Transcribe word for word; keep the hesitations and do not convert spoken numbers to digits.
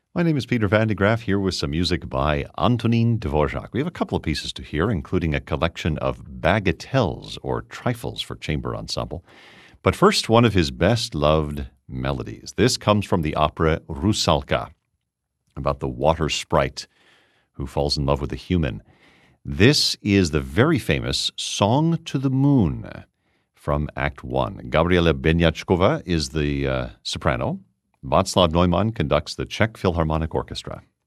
My name is Peter Van de Graaff, here with some music by Antonin Dvorak. We have a couple of pieces to hear, including a collection of bagatelles, or trifles for chamber ensemble. But first, one of his best-loved melodies. This comes from the opera Rusalka, about the water sprite who falls in love with a human. This is the very famous Song to the Moon from Act One. Gabriela Benyatskova is the uh, soprano. Václav Neumann conducts the Czech Philharmonic Orchestra.